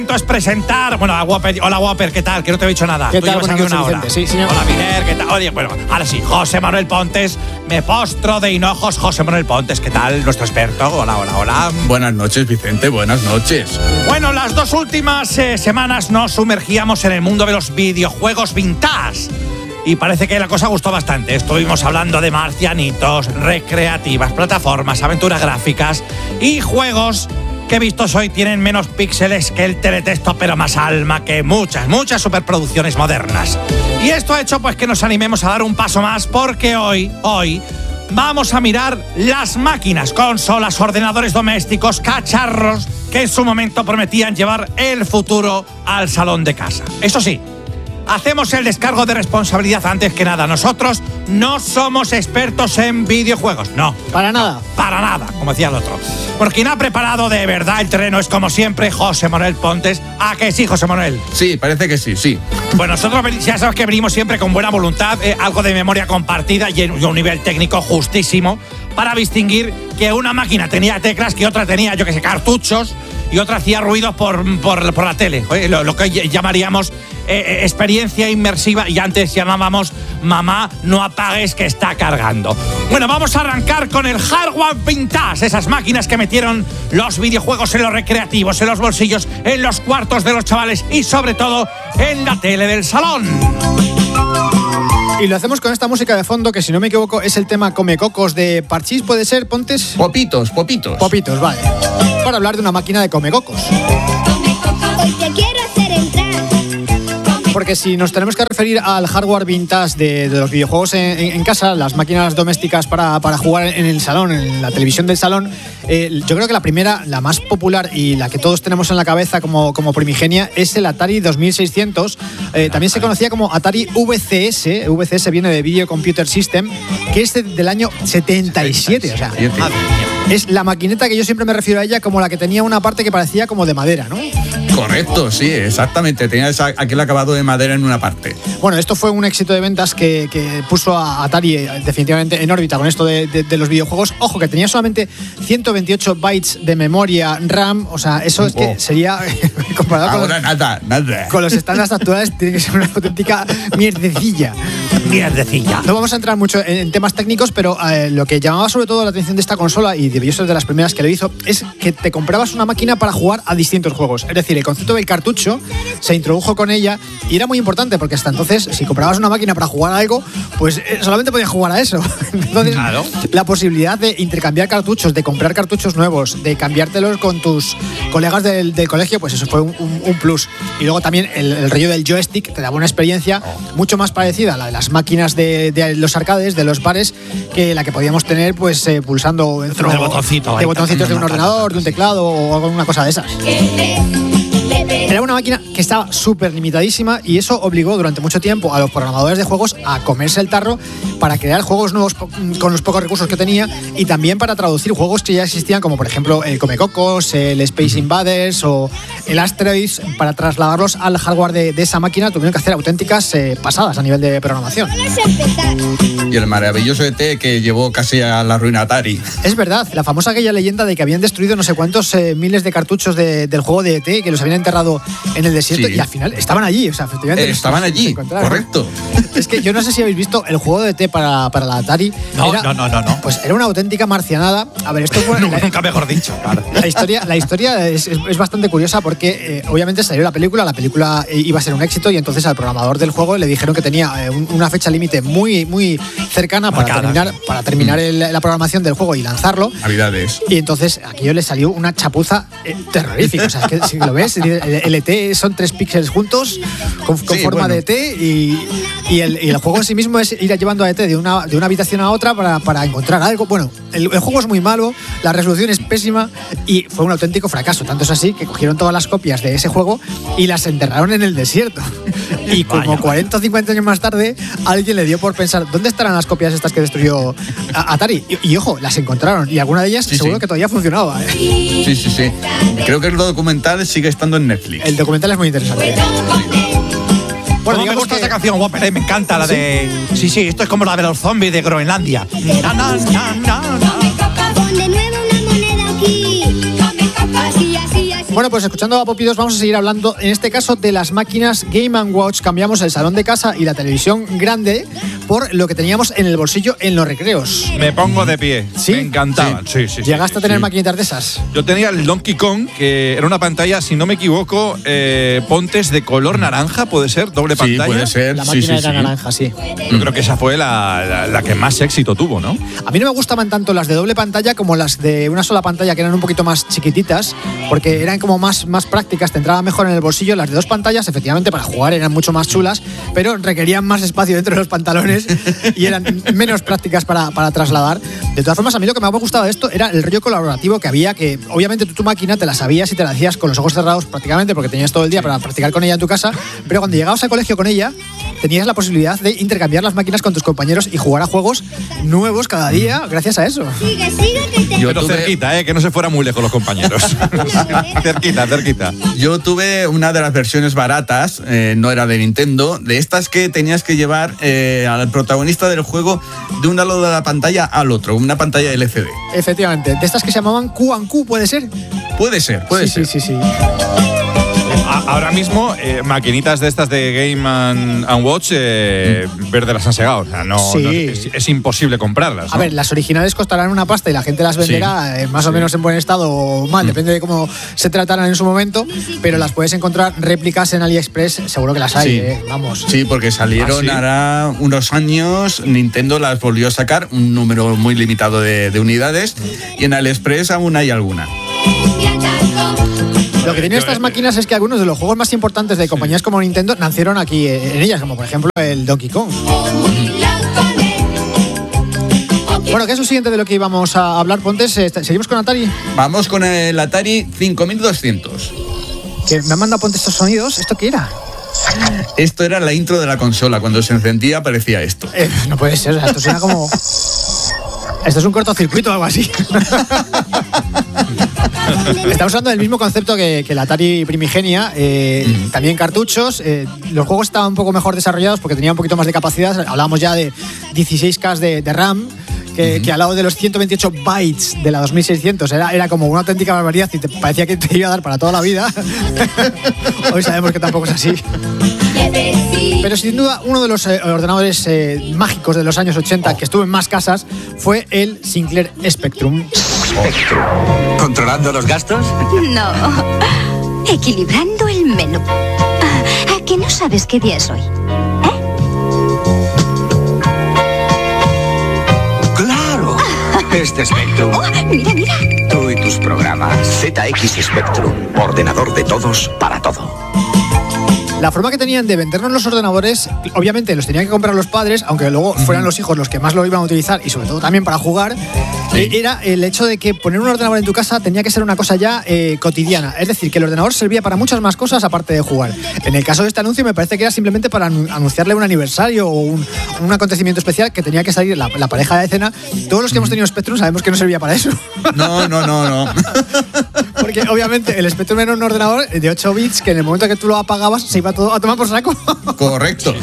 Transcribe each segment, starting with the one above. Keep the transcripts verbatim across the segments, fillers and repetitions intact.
Es presentar, bueno, a Whopper, hola Whopper, ¿qué tal? Que no te he dicho nada. ¿Qué Tú tal? llevas aquí una hora. Sí, señor. Hola Miner, ¿qué tal? Oye, bueno, ahora sí, José Manuel Pontes, me postro de hinojos. José Manuel Pontes, ¿qué tal? Nuestro experto. Hola, hola, hola. Buenas noches, Vicente, buenas noches. Bueno, las dos últimas eh, semanas nos sumergíamos en el mundo de los videojuegos vintage. Y parece que la cosa gustó bastante. Estuvimos hablando de marcianitos, recreativas, plataformas, aventuras gráficas y juegos que vistos hoy tienen menos píxeles que el teletexto, pero más alma que muchas, muchas superproducciones modernas. Y esto ha hecho pues que nos animemos a dar un paso más, porque hoy, hoy, vamos a mirar las máquinas, consolas, ordenadores domésticos, cacharros que en su momento prometían llevar el futuro al salón de casa. Eso sí, hacemos el descargo de responsabilidad antes que nada. Nosotros no somos expertos en videojuegos, no. Para nada. Para nada, como decía el otro. Porque quien ha preparado de verdad el terreno es, como siempre, José Manuel Pontes. ¿A que sí, José Manuel? Sí, parece que sí, sí. Bueno, nosotros ya sabes que venimos siempre con buena voluntad, eh, algo de memoria compartida y un nivel técnico justísimo para distinguir que una máquina tenía teclas, que otra tenía, yo que sé, cartuchos, y otra hacía ruidos por, por, por la tele, ¿eh? lo, lo que llamaríamos eh, experiencia inmersiva, y antes llamábamos mamá, no apagues que está cargando. Bueno, vamos a arrancar con el hardware vintage, esas máquinas que metieron los videojuegos en los recreativos, en los bolsillos, en los cuartos de los chavales y sobre todo en la tele del salón. Y lo hacemos con esta música de fondo, que si no me equivoco es el tema Come Cocos de Parchís, ¿puede ser, Pontes? Popitos, popitos. Popitos, vale. Para hablar de una máquina de Come Cocos. Come Coco, hoy te quiero hacer entrar. Porque si nos tenemos que referir al hardware vintage de, de los videojuegos en, en, en casa, las máquinas domésticas para, para jugar en el salón, en la televisión del salón, eh, yo creo que la primera, la más popular y la que todos tenemos en la cabeza como, como primigenia es el Atari dos mil seiscientos. Eh, también se conocía como Atari V C S. V C S viene de Video Computer System, que es de, del año setenta y siete. O sea, es la maquineta que yo siempre me refiero a ella como la que tenía una parte que parecía como de madera, ¿no? Correcto, sí, exactamente. Tenía esa, aquel acabado de madera en una parte. Bueno, esto fue un éxito de ventas que, que puso a Atari definitivamente en órbita con esto de, de, de los videojuegos. Ojo, que tenía solamente ciento veintiocho bytes de memoria RAM. O sea, eso es que sería comparado Ahora con, nada, nada. con los estándares actuales, tiene que ser una auténtica mierdecilla. Mierdecilla. No vamos a entrar mucho en, en temas técnicos, pero eh, lo que llamaba sobre todo la atención de esta consola, y debió ser de las primeras que lo hizo, es que te comprabas una máquina para jugar a distintos juegos. Es decir, el concepto del cartucho se introdujo con ella y era muy importante, porque hasta entonces, si comprabas una máquina para jugar a algo, pues eh, solamente podías jugar a eso. Entonces, claro, la posibilidad de intercambiar cartuchos, de comprar cartuchos nuevos, de cambiártelos con tus colegas del, del colegio, pues eso fue un, un, un plus. Y luego también el, el rollo del joystick te daba una experiencia mucho más parecida a la de las máquinas de, de los arcades, de los bares, que la que podíamos tener pues eh, pulsando dentro del botoncito, de botoncitos de un ordenador, de un teclado o alguna cosa de esas. Era una máquina que estaba súper limitadísima, y eso obligó durante mucho tiempo a los programadores de juegos a comerse el tarro para crear juegos nuevos con los pocos recursos que tenía, y también para traducir juegos que ya existían, como por ejemplo el Come Cocos, el Space Invaders o el Asteroids. Para trasladarlos al hardware de, de esa máquina tuvieron que hacer auténticas eh, pasadas a nivel de programación. Y el maravilloso E T que llevó casi a la ruina Atari. Es verdad, la famosa aquella leyenda de que habían destruido no sé cuántos eh, miles de cartuchos de, del juego de E T, que los habían enterrado en el desierto, sí. Y al final estaban allí, o sea, efectivamente. Eh, estaban allí, correcto. Es que yo no sé si habéis visto el juego de E T para, para la Atari. No, era, no, no, no, no. Pues era una auténtica marcianada. A ver, esto fue... no, la, nunca mejor dicho. Claro. La historia, la historia es, es, es bastante curiosa, porque eh, obviamente salió la película, la película iba a ser un éxito, y entonces al programador del juego le dijeron que tenía eh, un, una fecha límite muy, muy cercana para Marcada. terminar, para terminar el, la programación del juego y lanzarlo. Navidades. Y entonces aquello le salió una chapuza eh, terrorífica. O sea, es que si lo ves, el, el E T son tres píxeles juntos con, con sí, forma bueno. de E T, y, y, el, y el juego en sí mismo es ir llevando a E T de una, de una habitación a otra para, para encontrar algo. Bueno, el, el juego es muy malo, la resolución es pésima y fue un auténtico fracaso. Tanto es así que cogieron todas las copias de ese juego y las enterraron en el desierto. Y como vaya, cuarenta o cincuenta años más tarde, alguien le dio por pensar, ¿dónde estarán las copias estas que destruyó Atari? Y, y ojo, las encontraron, y alguna de ellas sí, seguro sí. que todavía funcionaba, ¿eh? Sí, sí, sí. Creo que el documental sigue estando en Netflix. El documental es muy interesante. Bueno, me gusta que... esta canción, Whopper, ¿eh? Me encanta la ¿Sí? de... Sí, sí, esto es como la de los zombies de Groenlandia. Na, na, na, na, na. Pon de nuevo una moneda aquí. Así, así, así. Bueno, pues escuchando a Poppy dos vamos a seguir hablando, en este caso, de las máquinas Game and Watch. Cambiamos el salón de casa y la televisión grande por lo que teníamos en el bolsillo en los recreos. Me pongo de pie. ¿Sí? Me encantaban. Sí, sí, sí. ¿Llegaste sí, a tener sí. maquinitas de esas? Yo tenía el Donkey Kong, que era una pantalla, si no me equivoco, eh, pontes de color naranja, ¿puede ser? Doble Sí, pantalla. puede ser. La Sí, máquina sí, era sí. naranja, sí. Yo creo que esa fue la, la, la que más éxito tuvo, ¿no? A mí no me gustaban tanto las de doble pantalla como las de una sola pantalla, que eran un poquito más chiquititas, porque eran como más, más prácticas, te entraban mejor en el bolsillo. Las de dos pantallas, efectivamente, para jugar eran mucho más chulas, pero requerían más espacio dentro de los pantalones y eran menos prácticas para, para trasladar. De todas formas, a mí lo que me había gustado de esto era el rollo colaborativo que había, que obviamente tú tu máquina te la sabías y te la hacías con los ojos cerrados prácticamente, porque tenías todo el día para practicar con ella en tu casa, pero cuando llegabas al colegio con ella, tenías la posibilidad de intercambiar las máquinas con tus compañeros y jugar a juegos nuevos cada día gracias a eso. Sigue, sigue que te... Yo Pero tuve- cerquita, ¿eh? Que no se fueran muy lejos los compañeros. cerquita, cerquita. Yo tuve una de las versiones baratas, eh, no era de Nintendo, de estas que tenías que llevar eh, al protagonista del juego de un lado de la pantalla al otro, una pantalla L C D. Efectivamente, de estas que se llamaban Q and Q, ¿puede ser? Puede ser, puede sí, ser. sí, sí, sí. A- Ahora mismo, eh, maquinitas de estas de Game and, and Watch, eh, verde las han segado. O sea, no, Sí. no- es, es imposible comprarlas. A ¿no? ver, las originales costarán una pasta y la gente las venderá eh, más o menos en buen estado o mal, depende de cómo se trataran en su momento, pero las puedes encontrar réplicas en AliExpress, seguro que las hay, Sí. eh, vamos. Sí, porque salieron ¿Ah, sí? hará unos años, Nintendo las volvió a sacar, un número muy limitado de, de unidades, y en AliExpress aún hay alguna. Lo que tienen estas máquinas es que algunos de los juegos más importantes de compañías como Nintendo nacieron aquí eh, en ellas, como por ejemplo el Donkey Kong. Bueno, ¿qué es lo siguiente de lo que íbamos a hablar, Pontes? Eh, ¿Seguimos con Atari? Vamos con el Atari cinco mil doscientos. Que me han mandado Pontes estos sonidos. ¿Esto qué era? Esto era la intro de la consola, cuando se encendía aparecía esto. Eh, no puede ser, o sea, esto suena como... Esto es un cortocircuito o algo así. Estamos hablando del mismo concepto que, que la Atari primigenia, eh, mm. también cartuchos. Eh, los juegos estaban un poco mejor desarrollados porque tenían un poquito más de capacidad. Hablábamos ya de dieciséis K de, de RAM, que, uh-huh. que al lado de los ciento veintiocho bytes de la dos mil seiscientos era, era como una auténtica barbaridad y te parecía que te iba a dar para toda la vida. Hoy sabemos que tampoco es así. Pero sin duda uno de los eh, ordenadores eh, mágicos de los años ochenta que estuvo en más casas fue el Sinclair Spectrum. Spectrum. ¿Controlando los gastos? No, equilibrando el menú. ¿A que no sabes qué día es hoy? ¿Eh? ¡Claro! Este Spectrum. Oh, mira, mira. Tú y tus programas. Z X Spectrum. Ordenador de todos para todo. La forma que tenían de vendernos los ordenadores, obviamente los tenían que comprar los padres, aunque luego fueran los hijos los que más lo iban a utilizar y sobre todo también para jugar, sí. Era el hecho de que poner un ordenador en tu casa tenía que ser una cosa ya eh, cotidiana. Es decir, que el ordenador servía para muchas más cosas aparte de jugar. En el caso de este anuncio me parece que era simplemente para anunciarle un aniversario o un, un acontecimiento especial que tenía que salir la, la pareja de cena. Todos los que hemos tenido Spectrum sabemos que no servía para eso. No, no, no, no. Porque obviamente el Spectrum era un ordenador de ocho bits que en el momento que tú lo apagabas se iba todo a tomar por saco. Correcto.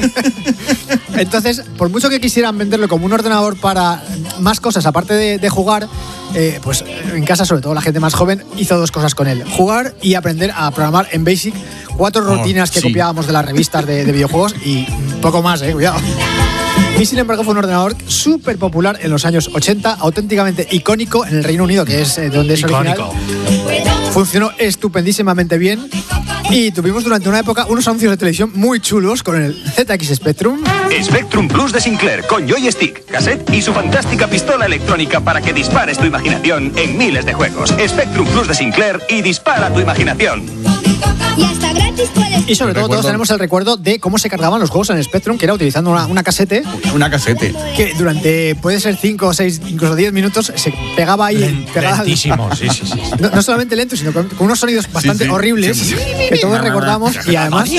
Entonces, por mucho que quisieran venderlo como un ordenador para más cosas aparte de, de jugar, eh, pues en casa, sobre todo la gente más joven, hizo dos cosas con él: jugar y aprender a programar en BASIC, cuatro rutinas oh, que sí. copiábamos de las revistas de, de videojuegos y poco más, eh, cuidado. Y sin embargo fue un ordenador súper popular en los años ochenta, auténticamente icónico en el Reino Unido, que es eh, donde es icónico. Original. Funcionó estupendísimamente bien y tuvimos durante una época unos anuncios de televisión muy chulos con el Z X Spectrum. Spectrum Plus de Sinclair con joystick, cassette y su fantástica pistola electrónica para que dispares tu imaginación en miles de juegos. Spectrum Plus de Sinclair y dispara tu imaginación. Y hasta gratis puedes... Y sobre todo todos tenemos el recuerdo de cómo se cargaban los juegos en el Spectrum, que era utilizando una, una casete. Una casete. Que durante, puede ser cinco o seis, incluso diez minutos, se pegaba ahí. Lent, pegaba, lentísimo, sí, sí, sí. No, no solamente lento, sino con, con unos sonidos bastante sí, sí. horribles sí. que todos recordamos. Y además,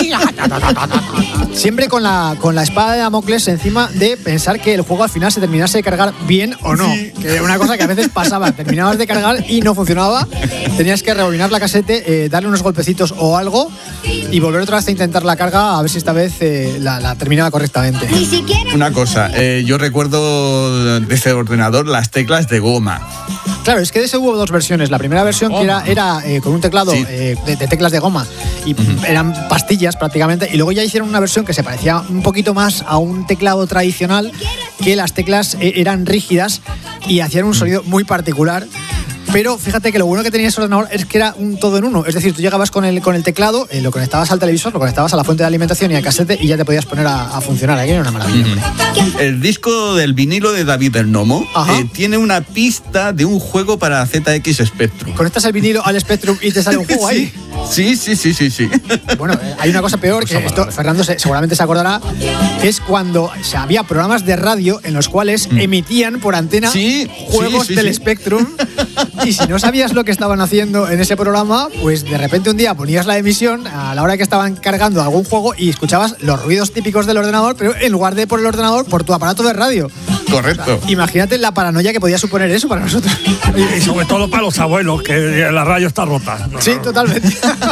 siempre con la, con la espada de Damocles encima de pensar que el juego al final se terminase de cargar bien o no. Sí. Que era una cosa que a veces pasaba. Terminabas de cargar y no funcionaba. Tenías que rebobinar la casete, eh, darle unos golpecitos o algo y volver otra vez a intentar la carga a ver si esta vez eh, la, la terminaba correctamente. Una cosa, eh, yo recuerdo de ese ordenador las teclas de goma. Claro, es que de ese hubo dos versiones. La primera versión que era, era eh, con un teclado Sí. eh, de, de teclas de goma y uh-huh. eran pastillas prácticamente. Y luego ya hicieron una versión que se parecía un poquito más a un teclado tradicional, que las teclas eh, eran rígidas y hacían un sonido muy particular. Pero fíjate que lo bueno que tenía ese ordenador es que era un todo en uno. Es decir, tú llegabas con el, con el teclado, eh, lo conectabas al televisor, lo conectabas a la fuente de alimentación y al casete y ya te podías poner a, a funcionar. Aquí era una maravilla. Mm. El disco del vinilo de David el Nomo eh, tiene una pista de un juego para Z X Spectrum. Conectas el vinilo al Spectrum y te sale un juego ahí. Sí, sí, sí, sí, sí. Bueno, eh, hay una cosa peor, que esto Fernando se, seguramente se acordará, que es cuando o sea, había programas de radio en los cuales mm. emitían por antena sí, juegos sí, sí, del sí. Spectrum. Y si no sabías lo que estaban haciendo en ese programa, pues de repente un día ponías la emisión a la hora que estaban cargando algún juego y escuchabas los ruidos típicos del ordenador, pero en lugar de por el ordenador, por tu aparato de radio. Correcto. O sea, imagínate la paranoia que podía suponer eso para nosotros. Y, y sobre todo para los abuelos, que la radio está rota. No, sí, no. totalmente.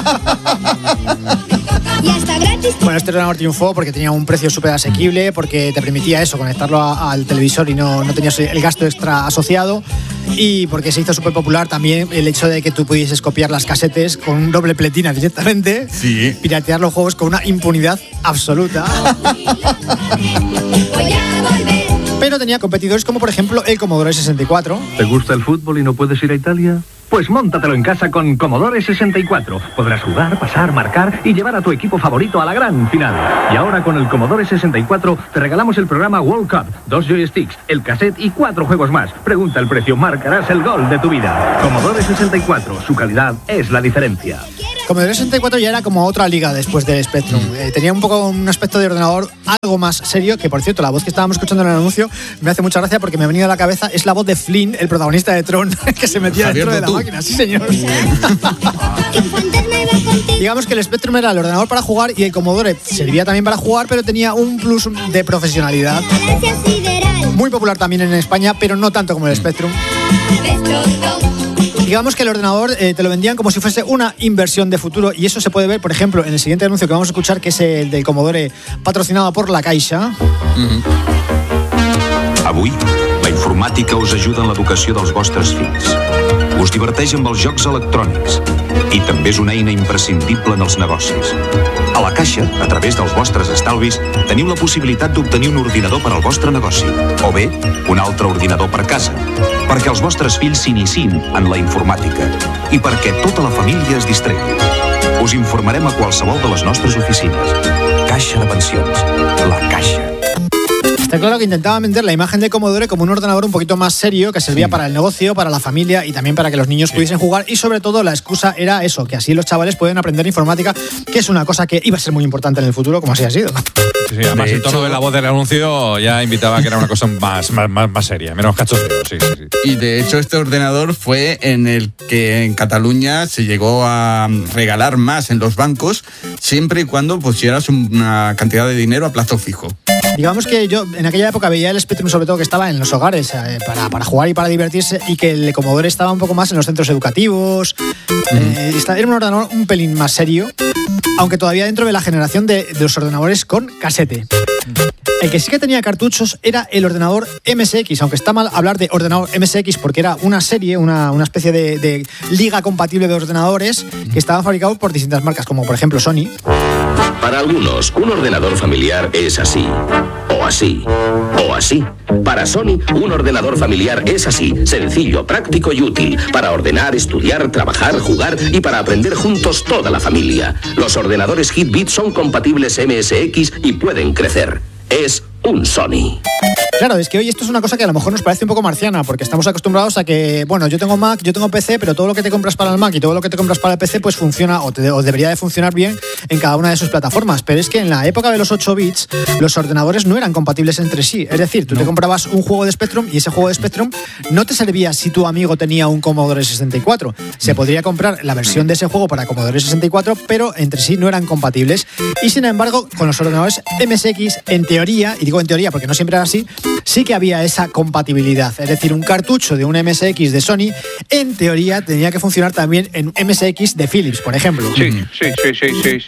Y hasta gratis. Bueno, este ordenador triunfó porque tenía un precio súper asequible, porque te permitía eso, conectarlo a, al televisor y no, no tenías el gasto extra asociado, y porque se hizo súper popular también el hecho de que tú pudieses copiar las casetes con un doble pletina directamente, sí. piratear los juegos con una impunidad absoluta. Voy a volver. Pero tenía competidores como por ejemplo el Commodore sesenta y cuatro. ¿Te gusta el fútbol y no puedes ir a Italia? Pues móntatelo en casa con Commodore sesenta y cuatro. Podrás jugar, pasar, marcar y llevar a tu equipo favorito a la gran final. Y ahora con el Commodore sesenta y cuatro te regalamos el programa World Cup, dos joysticks, el cassette y cuatro juegos más. Pregunta el precio, marcarás el gol de tu vida. Commodore sesenta y cuatro, su calidad es la diferencia. Commodore sesenta y cuatro ya era como otra liga después del Spectrum. Eh, tenía un poco un aspecto de ordenador algo más serio, que por cierto, la voz que estábamos escuchando en el anuncio me hace mucha gracia porque me ha venido a la cabeza, es la voz de Flynn, el protagonista de Tron, que se metía Javier dentro de la tú. máquina. Sí, señor. Digamos que el Spectrum era el ordenador para jugar y el Commodore servía también para jugar, pero tenía un plus de profesionalidad. Muy popular también en España, pero no tanto como el Spectrum. Digamos que el ordenador eh, te lo vendían como si fuese una inversión de futuro, y eso se puede ver, por ejemplo, en el siguiente anuncio que vamos a escuchar, que es el del Commodore patrocinado por la Caixa. Uh-huh. Avui, la informàtica us ajuda en l'educació dels vostres fills. Us diverteix amb els jocs electrònics i també és una eina imprescindible en els negocis. A la Caixa, a través dels vostres estalvis, teniu la possibilitat d'obtenir un ordinador per al vostre negoci, o bé, un altre ordinador per casa, perquè els vostres fills s'iniciïn en la informàtica i perquè tota la família es distregui. Us informarem a qualsevol de les nostres oficines. Caixa de Pensions. La Caixa. Está claro que intentaba vender la imagen de Commodore como un ordenador un poquito más serio, que servía sí. para el negocio, para la familia y también para que los niños sí. pudiesen jugar, y sobre todo la excusa era eso, que así los chavales pueden aprender informática, que es una cosa que iba a ser muy importante en el futuro, como así ha sido. Sí, sí, además de el tono hecho, de la voz del anuncio ya invitaba a que era una cosa más, más, más, más seria, menos cachondeo, sí, sí, sí. Y de hecho este ordenador fue en el que en Cataluña se llegó a regalar más en los bancos, siempre y cuando pusieras una cantidad de dinero a plazo fijo. Digamos que yo en aquella época veía el Spectrum sobre todo que estaba en los hogares eh, para, para jugar y para divertirse, y que el Commodore estaba un poco más en los centros educativos. Mm. Eh, era un ordenador un pelín más serio, aunque todavía dentro de la generación de, de los ordenadores con casete. El que sí que tenía cartuchos era el ordenador M S X, aunque está mal hablar de ordenador M S X porque era una serie, una, una especie de, de liga compatible de ordenadores que estaban fabricados por distintas marcas, como por ejemplo Sony. Para algunos, un ordenador familiar es así, o así, o así. Para Sony, un ordenador familiar es así, sencillo, práctico y útil, para ordenar, estudiar, trabajar, jugar y para aprender juntos toda la familia. Los ordenadores Hitbit son compatibles M S X y pueden crecer. Es un Sony. Claro, es que hoy esto es una cosa que a lo mejor nos parece un poco marciana, porque estamos acostumbrados a que, bueno, yo tengo Mac, yo tengo P C, pero todo lo que te compras para el Mac y todo lo que te compras para el P C pues funciona o, te, o debería de funcionar bien en cada una de sus plataformas. Pero es que en la época de los ocho bits los ordenadores no eran compatibles entre sí. Es decir, tú no. te comprabas un juego de Spectrum y ese juego de Spectrum no te servía si tu amigo tenía un Commodore sesenta y cuatro. Se podría comprar la versión de ese juego para Commodore sesenta y cuatro, pero entre sí no eran compatibles. Y sin embargo, con los ordenadores M S X, en teoría, y digo en teoría porque no siempre era así, sí que había esa compatibilidad. Es decir, un cartucho de un M S X de Sony, en teoría, tenía que funcionar también en M S X de Philips, por ejemplo. Sí, sí, sí, sí, sí,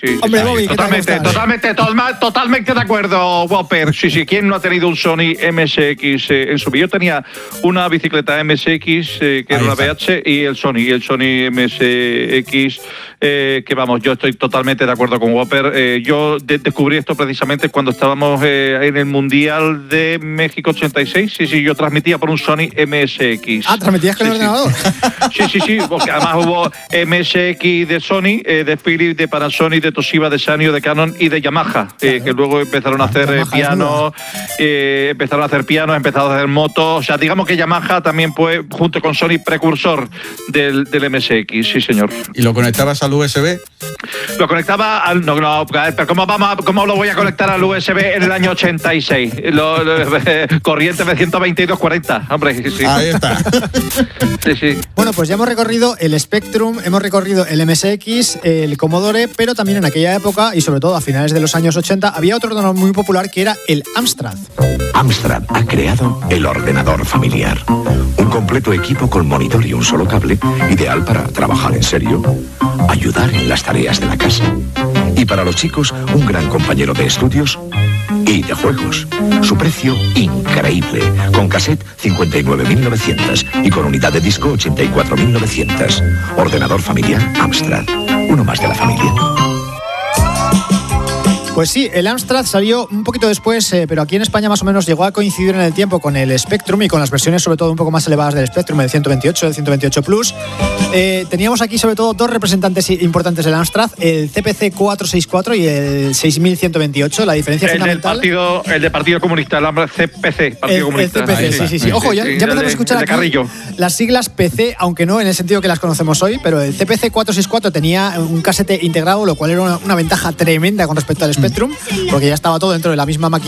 sí. Hombre, sí, Bobby, totalmente, totalmente, totalmente, totalmente de acuerdo, Whopper. Sí, sí, ¿quién no ha tenido un Sony M S X eh, en su vida? Yo tenía una bicicleta M S X eh, que era una B H y el Sony, y el Sony M S X, eh, que vamos, yo estoy totalmente de acuerdo con Whopper. Eh, yo de- descubrí esto precisamente cuando estábamos eh, en el Mundial de México ochenta y seis. Sí, sí, yo transmitía por un Sony M S X. Ah, ¿transmitías con el ordenador? Sí, sí, sí, porque además hubo M S X de Sony, eh, de Philips, de Panasonic, de Toshiba, de Sanyo, de Canon y de Yamaha, eh, que luego empezaron a hacer eh, pianos, eh, empezaron a hacer pianos, empezaron a hacer motos. O sea, digamos que Yamaha también fue, junto con Sony, precursor del, del M S X, sí, señor. ¿Y lo conectabas al U S B? Lo conectaba al. No, no, pero ¿cómo, vamos a- ¿cómo lo voy a conectar al U S B en el año ochenta y seis? Lo, lo, eh, corriente de ciento veintidós cuarenta, hombre. Sí. Ahí está. Sí, sí. Bueno, pues ya hemos recorrido el Spectrum, hemos recorrido el M S X, el Commodore, pero también en aquella época y sobre todo a finales de los años ochenta había otro ordenador muy popular que era el Amstrad. Amstrad ha creado el ordenador familiar. Un completo equipo con monitor y un solo cable, ideal para trabajar en serio, ayudar en las tareas de la casa. Y para los chicos, un gran compañero de estudios y de juegos. Su precio, increíble. Con cassette, cincuenta y nueve mil novecientos y con unidad de disco, ochenta y cuatro mil novecientos. Ordenador familiar Amstrad. Uno más de la familia. Pues sí, el Amstrad salió un poquito después, eh, pero aquí en España más o menos llegó a coincidir en el tiempo con el Spectrum y con las versiones sobre todo un poco más elevadas del Spectrum, el ciento veintiocho, el ciento veintiocho Plus. Eh, teníamos aquí sobre todo dos representantes importantes del Amstrad, el C P C cuatrocientos sesenta y cuatro y el seis mil ciento veintiocho. La diferencia El del fundamental... partido, el de Partido Comunista, el hambre C P C, Partido El, el Comunista. C P C, sí, sí, sí. Ojo, ya, ya empezamos el de- a escuchar el de aquí Carrillo. las siglas P C, aunque no en el sentido que las conocemos hoy, pero el C P C cuatrocientos sesenta y cuatro tenía un casete integrado, lo cual era una, una ventaja tremenda con respecto al Spectrum, porque ya estaba todo dentro de la misma máquina.